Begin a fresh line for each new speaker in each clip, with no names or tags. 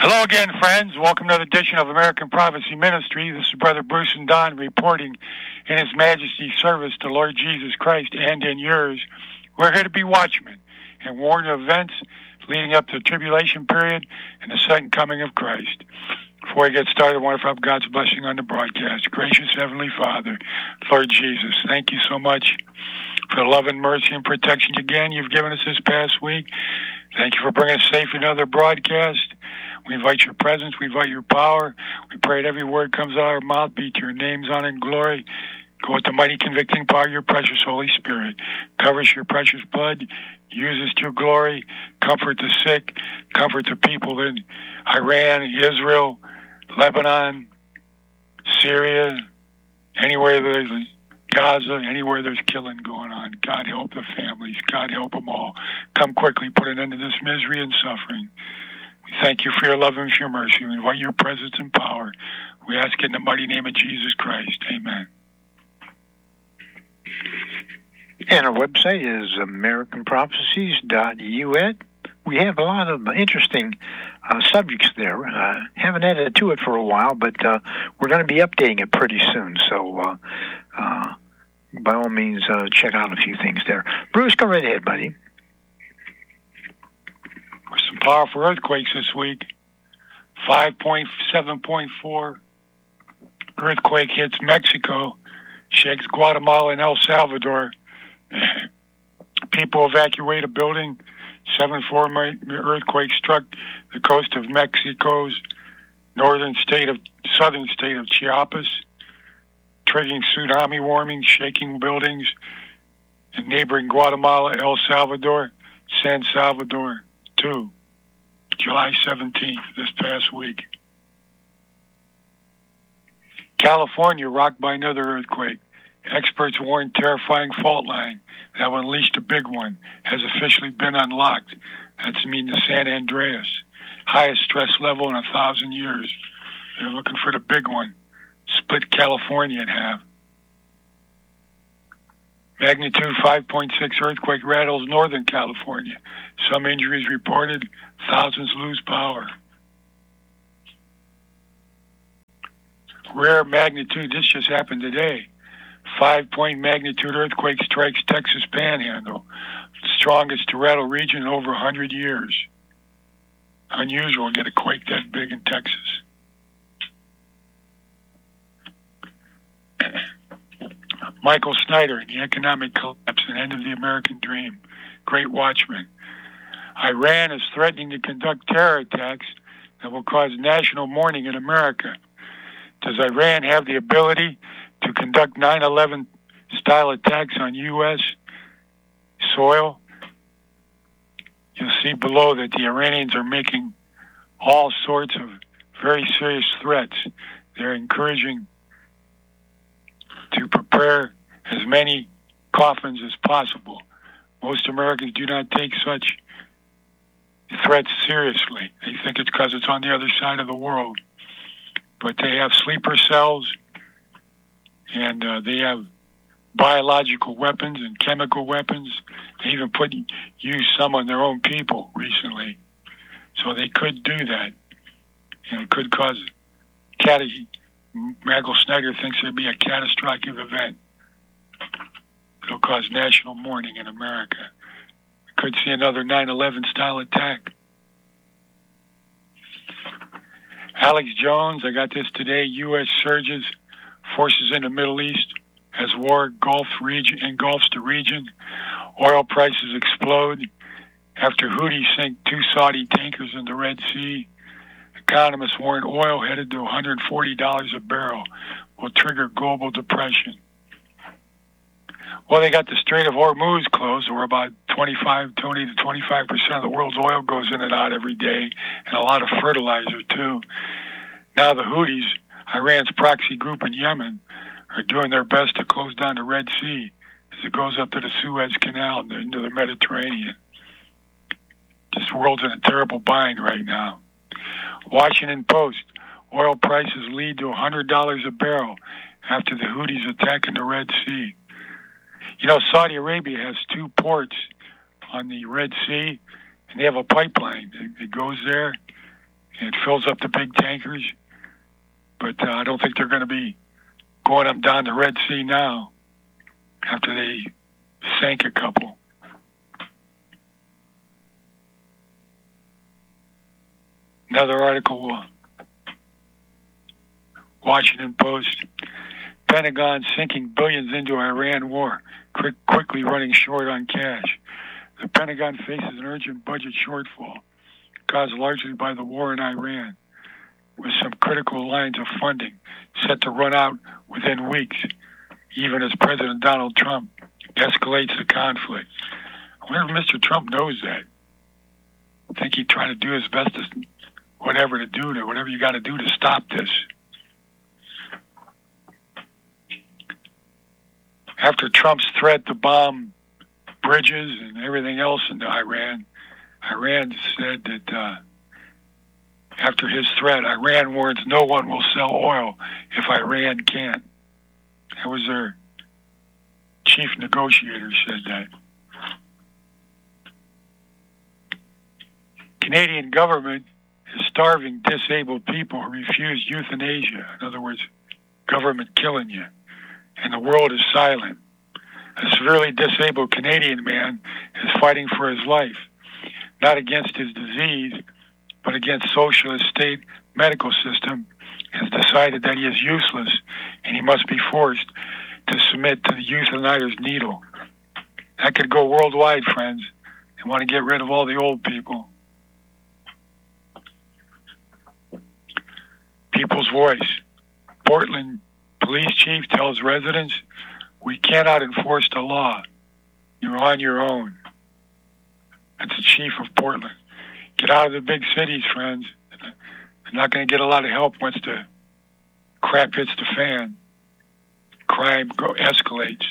Hello again, friends. Welcome to another edition of American Prophecy Ministry. This is Brother Bruce and Don reporting in His Majesty's service to Lord Jesus Christ and in yours. We're here to be watchmen and warn of events leading up to the tribulation period and the second coming of Christ. Before we get started, I want to have God's blessing on the broadcast. Gracious Heavenly Father, Lord Jesus, thank you so much for the love and mercy and protection again you've given us this past week. Thank you for bringing us safe another broadcast. We invite your presence. We invite your power. We pray that every word comes out of our mouth be to your name's honor and glory. Go with the mighty convicting power of your precious Holy Spirit. Cover us your precious blood. Use us to your glory. Comfort the sick. Comfort the people in Iran, Israel, Lebanon, Syria, anywhere there's Gaza, anywhere there's killing going on. God help the families. God help them all. Come quickly, put an end to this misery and suffering. We thank you for your love and for your mercy. We invite your presence and power. We ask it in the mighty name of Jesus Christ. Amen.
And our website is AmericanProphecies.us. We have a lot of interesting subjects there. Haven't added to it for a while, but we're going to be updating it pretty soon. So by all means, check out a few things there. Bruce, go right ahead, buddy.
There's some powerful earthquakes this week. 5.7.4 earthquake hits Mexico, shakes Guatemala and El Salvador. People evacuate a building. 7.4 earthquake struck the coast of Mexico's southern state of Chiapas, triggering tsunami warnings, shaking buildings in neighboring Guatemala, El Salvador, San Salvador, too. July 17th, this past week. California rocked by another earthquake. Experts warn terrifying fault line that will unleash the big one has officially been unlocked. That's mean the San Andreas. Highest stress level in 1,000 years. They're looking for the big one. Split California in half. Magnitude 5.6 earthquake rattles Northern California. Some injuries reported. Thousands lose power. Rare magnitude. This just happened today. 5-point magnitude earthquake strikes Texas Panhandle. The strongest to rattle region in over 100 years. Unusual to get a quake that big in Texas. Michael Snyder and the economic collapse and end of the American dream. Great watchman. Iran is threatening to conduct terror attacks that will cause national mourning in America. Does Iran have the ability to conduct 9/11 style attacks on U.S. soil? You'll see below that the Iranians are making all sorts of very serious threats. They're encouraging to prepare as many coffins as possible. Most Americans do not take such threats seriously. They think it's because it's on the other side of the world. But they have sleeper cells, and they have biological weapons and chemical weapons. They even used some on their own people recently. So they could do that. And it could cause Michael Snyder thinks it'd be a catastrophic event. It'll cause national mourning in America. We could see another 9/11 style attack. Alex Jones, I got this today. U.S. surges forces in the Middle East as war engulfs the region. Oil prices explode after Houthis sink 2 Saudi tankers in the Red Sea. Economists warn oil headed to $140 a barrel will trigger global depression. Well, they got the Strait of Hormuz closed, where about 20 to 25% of the world's oil goes in and out every day, and a lot of fertilizer, too. Now the Houthis, Iran's proxy group in Yemen, are doing their best to close down the Red Sea as it goes up to the Suez Canal and into the Mediterranean. This world's in a terrible bind right now. Washington Post, oil prices lead to $100 a barrel after the Houthis attack in the Red Sea. You know, Saudi Arabia has 2 ports on the Red Sea, and they have a pipeline that goes there, and it fills up the big tankers. But I don't think they're going to be going up down the Red Sea now after they sank a couple. Another article, Washington Post, Pentagon sinking billions into Iran war, quickly running short on cash. The Pentagon faces an urgent budget shortfall caused largely by the war in Iran, with some critical lines of funding set to run out within weeks, even as President Donald Trump escalates the conflict. I wonder if Mr. Trump knows that. I think he'd try to do his best to whatever you got to do to stop this. After Trump's threat to bomb bridges and everything else into Iran, Iran said that after his threat, Iran warns no one will sell oil if Iran can't. That was their chief negotiator said that. Canadian government is starving disabled people who refuse euthanasia. In other words, government killing you. And the world is silent. A severely disabled Canadian man is fighting for his life, not against his disease, but against socialist state medical system, has decided that he is useless and he must be forced to submit to the euthanider's needle. That could go worldwide, friends. They want to get rid of all the old people. People's Voice. Portland police chief tells residents, we cannot enforce the law. You're on your own. That's the chief of Portland. Get out of the big cities, friends. They're not going to get a lot of help once the crap hits the fan. Crime escalates.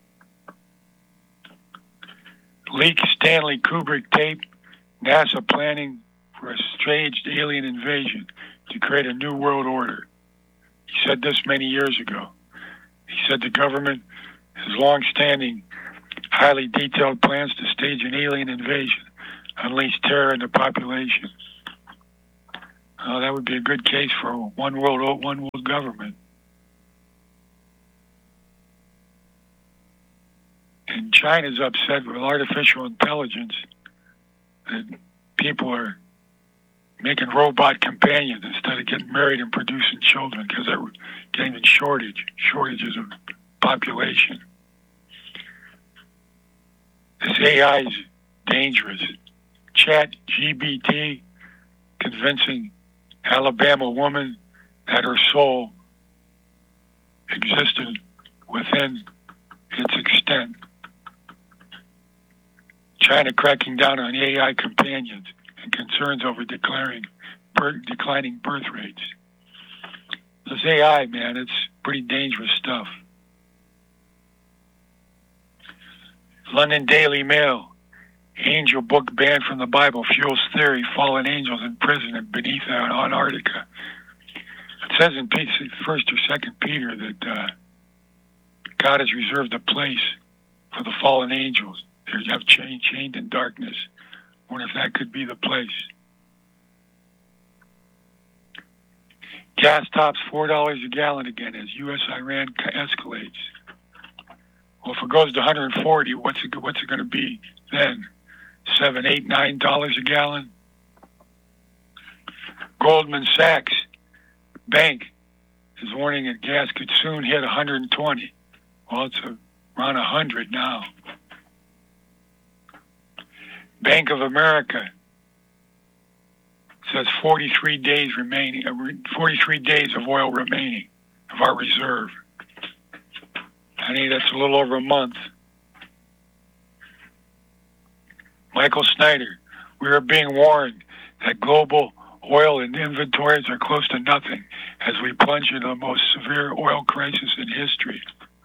Leak Stanley Kubrick tape. NASA planning for a staged alien invasion to create a new world order. He said this many years ago. He said the government has long-standing, highly detailed plans to stage an alien invasion, unleash terror in the population. That would be a good case for one world government. And China's upset with artificial intelligence that people are making robot companions instead of getting married and producing children because they're getting in shortages of population. This AI is dangerous. ChatGPT convincing Alabama woman that her soul existed within its extent. China cracking down on AI companions and concerns over declining birth rates. This AI, man, it's pretty dangerous stuff. London Daily Mail. Angel book banned from the Bible fuels theory fallen angels in prison beneath Antarctica. It says in 1st or 2nd Peter that God has reserved a place for the fallen angels. They have chained in darkness. I wonder if that could be the place. Gas tops $4 a gallon again as U.S.-Iran escalates. Well, if it goes to 140, what's it going to be then? $7, $8, $9 a gallon? Goldman Sachs Bank is warning that gas could soon hit 120. Well, it's around 100 now. Bank of America says 43 days remaining, 43 days of oil remaining of our reserve. I think that's a little over a month. Michael Snyder, we are being warned that global oil and inventories are close to nothing as we plunge into the most severe oil crisis in history.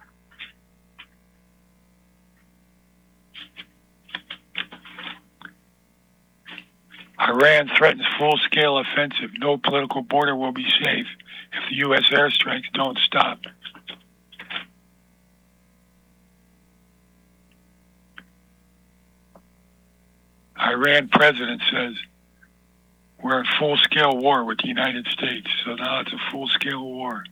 Iran threatens full-scale offensive. No political border will be safe if the U.S. airstrikes don't stop. Iran president says, we're in full-scale war with the United States. So now it's a full-scale war.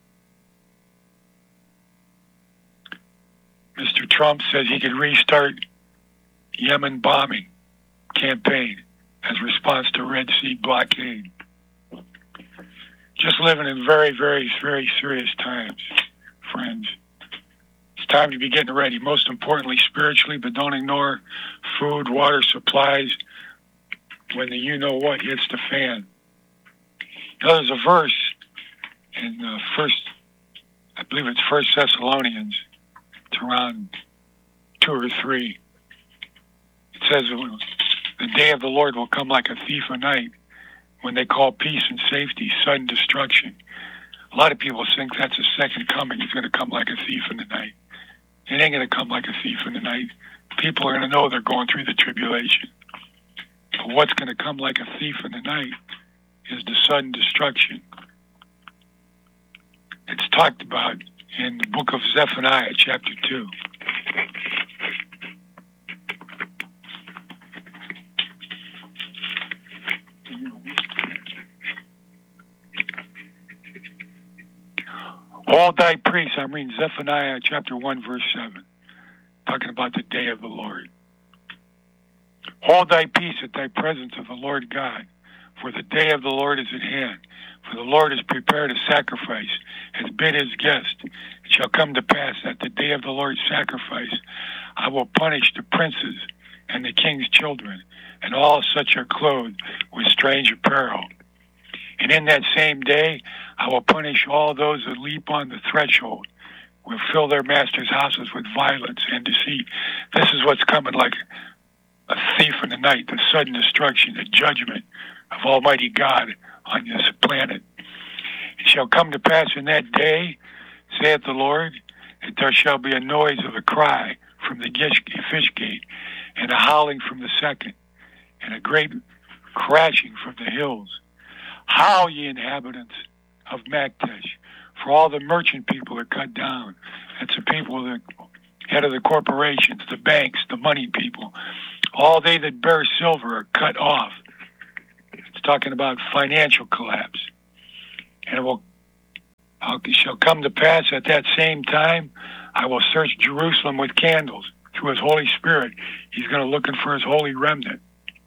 Mr. Trump says he could restart Yemen bombing campaign as response to Red Sea blockade. Just living in very, very, very serious times, friends. It's time to be getting ready, most importantly spiritually, but don't ignore food, water, supplies when the you-know-what hits the fan. You know, there's a verse in I believe it's 1 Thessalonians. It's around 2 or 3. It says, the day of the Lord will come like a thief of night, when they call peace and safety sudden destruction. A lot of people think that's a second coming. He's going to come like a thief in the night. It ain't going to come like a thief in the night. People are going to know they're going through the tribulation. But what's going to come like a thief in the night is the sudden destruction. It's talked about in the book of Zephaniah, chapter 2. All thy priests, I'm reading Zephaniah chapter 1, verse 7, talking about the day of the Lord. Hold thy peace at thy presence of the Lord God, for the day of the Lord is at hand. For the Lord has prepared a sacrifice, has bid his guest. It shall come to pass at the day of the Lord's sacrifice, I will punish the princes and the king's children, and all such are clothed with strange apparel. And in that same day, I will punish all those that leap on the threshold, will fill their master's houses with violence and deceit. This is what's coming like a thief in the night, the sudden destruction, the judgment of Almighty God on this planet. It shall come to pass in that day, saith the Lord, that there shall be a noise of a cry from the fish gate, and a howling from the second, and a great crashing from the hills. Howl, ye inhabitants of Maktesh, for all the merchant people are cut down. That's the people, the head of the corporations, the banks, the money people. All they that bear silver are cut off. It's talking about financial collapse. And it shall come to pass at that same time, I will search Jerusalem with candles through his Holy Spirit. He's going to looking for his holy remnant.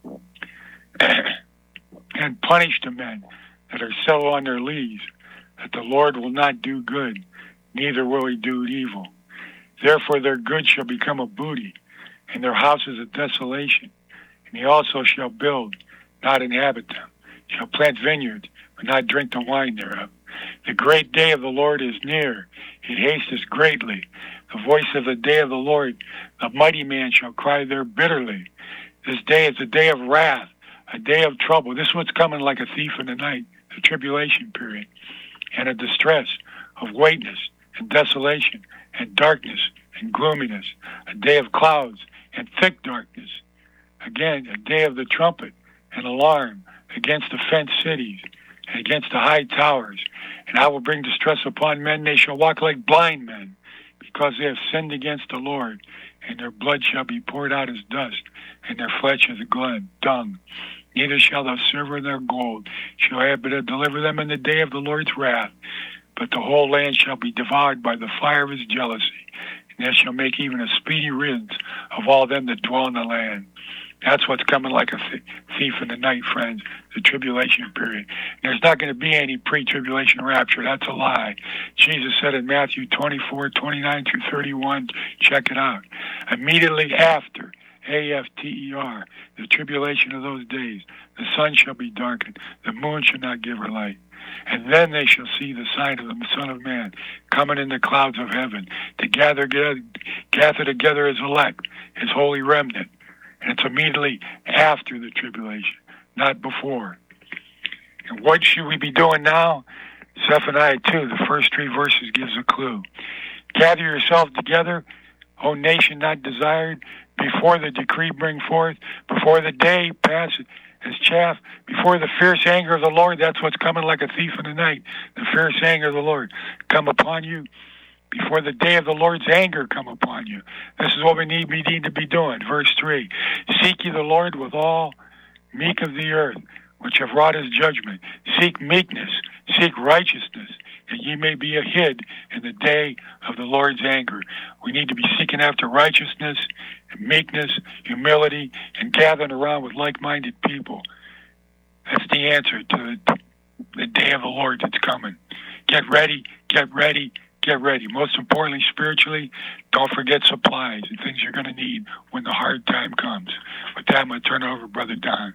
And punish the men that are settled on their lees, that the Lord will not do good, neither will he do evil. Therefore their goods shall become a booty, and their houses a desolation. And he also shall build, not inhabit them. Shall plant vineyards, but not drink the wine thereof. The great day of the Lord is near. It hasteth greatly. The voice of the day of the Lord, the mighty man shall cry there bitterly. This day is a day of wrath, a day of trouble. This is what's coming like a thief in the night, the tribulation period, and a distress of whiteness and desolation and darkness and gloominess, a day of clouds and thick darkness. Again, a day of the trumpet and alarm against the fenced cities and against the high towers. And I will bring distress upon men. They shall walk like blind men, because they have sinned against the Lord, and their blood shall be poured out as dust, and their flesh as dung. Neither shall the silver and their gold shall have but to deliver them in the day of the Lord's wrath. But the whole land shall be devoured by the fire of his jealousy, and they shall make even a speedy riddance of all them that dwell in the land. That's what's coming like a thief in the night, friends, the tribulation period. There's not going to be any pre-tribulation rapture. That's a lie. Jesus said in Matthew 24:29 through 31, check it out. Immediately after, AFTER, the tribulation of those days, the sun shall be darkened, the moon shall not give her light. And then they shall see the sign of the Son of Man coming in the clouds of heaven to gather together his elect, his holy remnant. And it's immediately after the tribulation, not before. And what should we be doing now? Zephaniah 2, the first 3 verses gives a clue. Gather yourself together, O nation not desired, before the decree bring forth, before the day pass as chaff, before the fierce anger of the Lord. That's what's coming like a thief in the night, the fierce anger of the Lord come upon you. Before the day of the Lord's anger come upon you. This is what we need to be doing. Verse 3, seek ye the Lord with all meek of the earth, which have wrought his judgment. Seek meekness, seek righteousness, that ye may be hid in the day of the Lord's anger. We need to be seeking after righteousness, and meekness, humility, and gathering around with like-minded people. That's the answer to the day of the Lord that's coming. Get ready, get ready, get ready. Most importantly, spiritually, don't forget supplies and things you're going to need when the hard time comes. With that, I'm going to turn it over to Brother Don.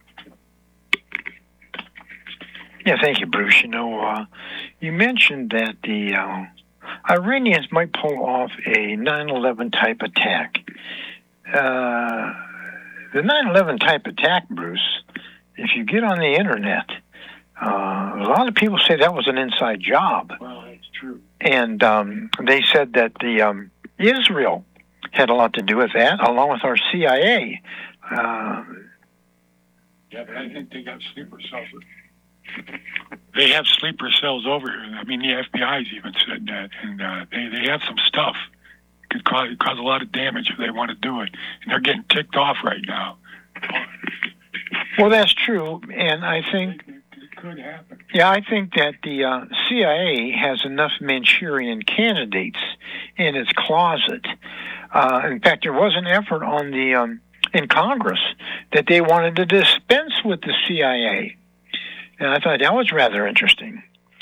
Yeah, thank you, Bruce. You know, you mentioned that the Iranians might pull off a 9/11 type attack. The 9/11 type attack, Bruce, if you get on the internet, a lot of people say that was an inside job.
Well, that's true.
And they said that the Israel had a lot to do with that, along with our CIA.
Yeah, but I think they got sleeper cells. They have sleeper cells over here. I mean, the FBI's even said that, and they have some stuff. It could cause a lot of damage if they want to do it, and they're getting ticked off right now.
Well, that's true, and I think
it could happen.
Yeah, I think that the CIA has enough Manchurian candidates in its closet. In fact, there was an effort on the in Congress that they wanted to dispense with the CIA. And I thought that was rather interesting.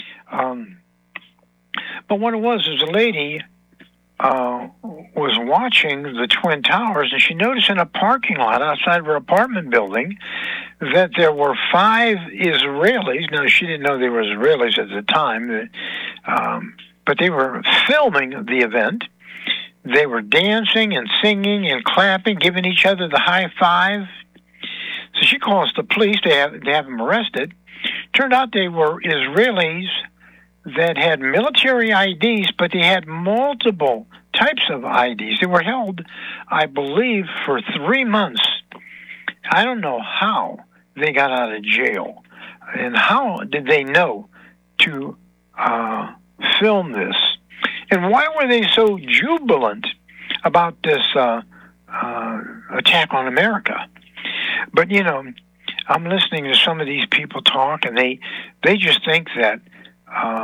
But what it was a lady was watching the Twin Towers, and she noticed in a parking lot outside of her apartment building that there were 5 Israelis. Now, she didn't know they were Israelis at the time, but they were filming the event. They were dancing and singing and clapping, giving each other the high five. So she calls the police to have them arrested. Turned out they were Israelis that had military IDs, but they had multiple types of IDs. They were held, I believe, for 3 months. I don't know how they got out of jail, and how did they know to film this, and why were they so jubilant about this attack on America? But, you know, I'm listening to some of these people talk, and they just think that